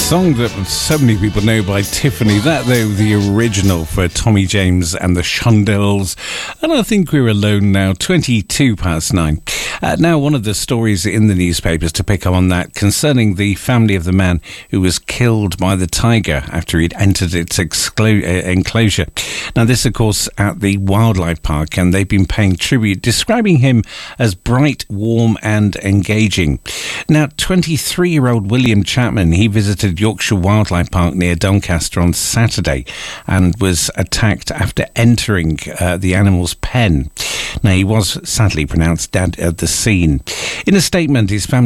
song that so many people know by Tiffany. That, though, the original for Tommy James and the Shondells. And I think we're alone now, 9:22. Now, one of the stories in the newspapers to pick up on that concerning the family of the man who was killed by the tiger after he'd entered its enclosure. Now, this, of course, at the wildlife park, and they've been paying tribute, describing him as bright, warm and engaging. Now, 23-year-old William Chapman, he visited Yorkshire Wildlife Park near Doncaster on Saturday and was attacked after entering the animal's pen. Now, he was sadly pronounced dead at the scene. In a statement, his family